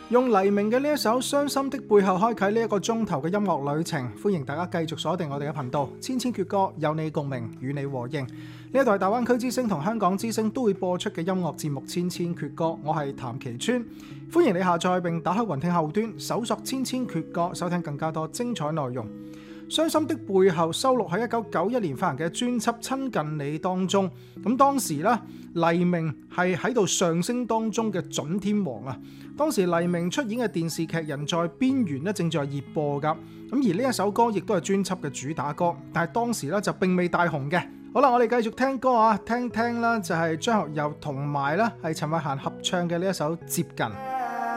用黎明嘅呢一首《傷心的背後》開啟呢一個鐘頭嘅音樂旅程，歡迎大家繼續鎖定我哋嘅頻道，千千闕歌有你共鳴，與你和應。呢一台大灣區之聲同香港之聲都會播出嘅音樂節目《千千闕歌》，我係譚其川，歡迎你下載並打開雲聽後端，搜索《千千闕歌》，收聽更加多精彩內容。傷心的背後收錄喺1991年發行嘅專輯《親近你》當中，咁當時咧黎明係喺度上升當中嘅準天王啊！當時黎明出演嘅電視劇《人在邊緣》咧正在熱播噶，咁而呢一首歌亦都係專輯嘅主打歌，但係當時咧就並未大紅嘅。好啦，我哋繼續聽歌啊，聽聽啦，就係張學友同埋咧係陳慧嫻合唱嘅呢一首《接近》。